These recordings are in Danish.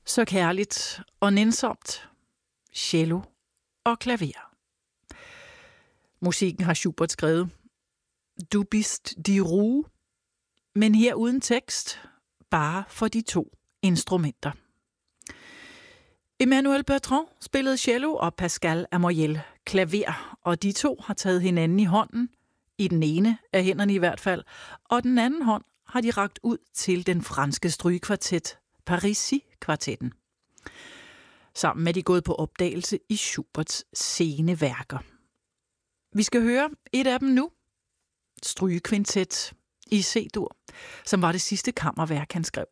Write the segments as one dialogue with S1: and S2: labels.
S1: Så kærligt og nænsomt, cello og klaver. Musikken har Schubert skrevet. Du bist die Ruhe, men her uden tekst, bare for de to instrumenter. Emmanuel Bertrand spillede cello og Pascal Amoriel klaver, og de to har taget hinanden i hånden, i den ene af hænderne i hvert fald, og den anden hånd har de rakt ud til den franske strygekvartet, Parisi-kvartetten. Sammen er de gået på opdagelse i Schuberts sene værker. Vi skal høre et af dem nu, Strygekvintet i C-dur, som var det sidste kammerværk, han skrev.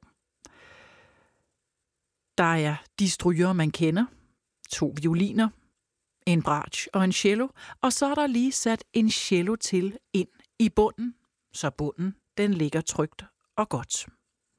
S1: Der er de strygere, man kender, 2 violiner, en bratsch og en cello, og så er der lige sat en cello til ind i bunden, så bunden den ligger trygt og godt.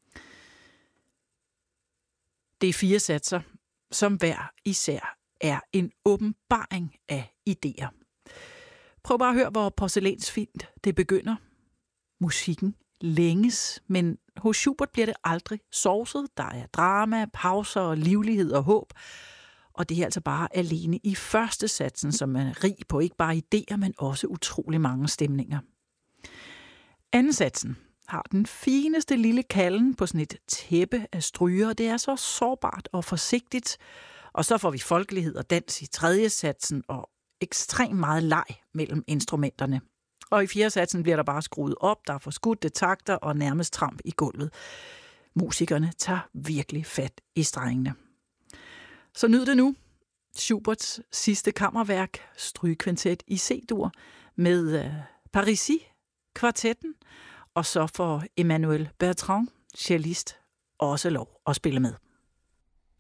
S1: Det er 4 satser, som hver især er en åbenbaring af idéer. Prøv bare at høre, hvor porcelænsfint det begynder. Musikken længes, men hos Schubert bliver det aldrig sovset. Der er drama, pauser og livlighed og håb. Og det er altså bare alene i første satsen, som er rig på ikke bare idéer, men også utrolig mange stemninger. Anden satsen har den fineste lille kalden på sådan et tæppe af stryger. Det er så sårbart og forsigtigt. Og så får vi folkelighed og dans i tredje satsen og ekstremt meget leg mellem instrumenterne. Og i fjerde satsen bliver der bare skruet op, der er forskudte takter og nærmest tramp i gulvet. Musikerne tager virkelig fat i strengene. Så nyd det nu. Schuberts sidste kammerværk, Strygekvintet i C-dur, med Parisi-kvartetten, og så får Emmanuel Bertrand, cellist, også lov at spille med.